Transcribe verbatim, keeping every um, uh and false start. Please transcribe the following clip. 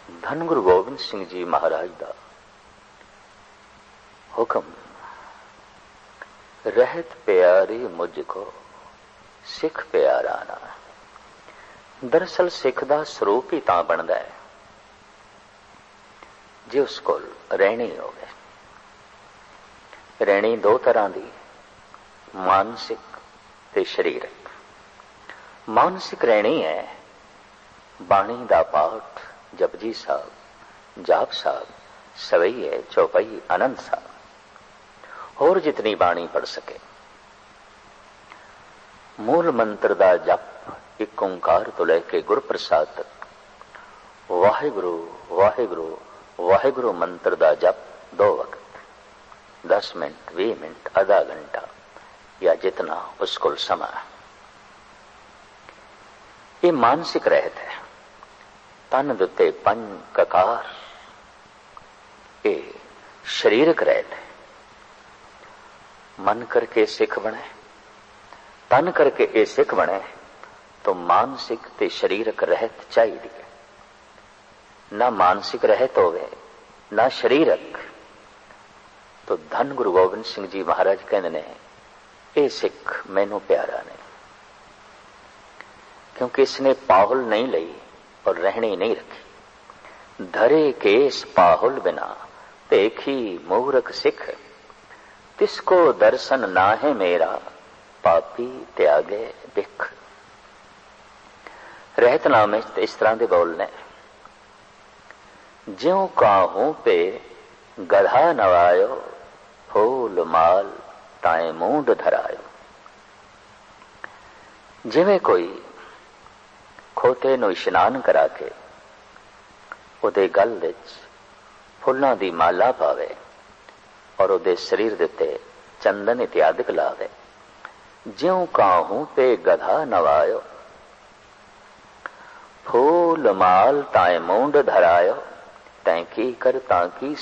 धन गुरु गोबिंद सिंह जी महाराज दा हुक्म, रहत प्यारी मुझको सिख प्यारा ना। दरअसल सिख दा स्वरूप ही तां बनदा है जे उस कोल रहनी होवे। रहनी दो तरह दी, मानसिक ते शरीरक। मानसिक रहनी है बाणी दा पाठ, जपजी साहब, जाप साहब, सवैये, चौपाई, आनंद साहब और जितनी बाणी पढ़ सके। मूल मंत्र दा जप एक ओंकार तो लेके गुर प्रसाद तक, वाहिगुरु वाहिगुरु वाहिगुरु मंत्र दा जप दो वक्त, दस मिनट, बीस मिनट, आधा घंटा या जितना उसको समा। ये मानसिक रहत है। तन दुते पंज ककार, ये शरीरक रहत है। मन करके सिख बने, तन करके ये सिख बने तो मानसिक ते शरीरक रहत चाहिए। ना मानसिक रहत होवे ना शरीरक तो धन गुरु गोबिंद सिंह जी महाराज कहते ने ये सिख मैनू प्यारा नहीं, क्योंकि इसने पाहुल नहीं लई और रहनी नहीं रखी। धरे केस पाहुल बिना देखी मूर्ख सिख, तिसको दर्शन ना है मेरा पापी त्यागे बिख। रहतनामे इस तरह के बोलने, ज्यों काहू पे गधा नवायो, फूल माल ताए मूंड धरायो। जिवें कोई खोते नूं इशनान करा के उहदे गल विच फुल्लां दी माला पावे और उहदे शरीर दे उत्ते चंदन इत्यादिक लावे। ज्यों काहू पे गधा नवायो, फूल माल ताए मूंड धरायो, तैं की कर तां की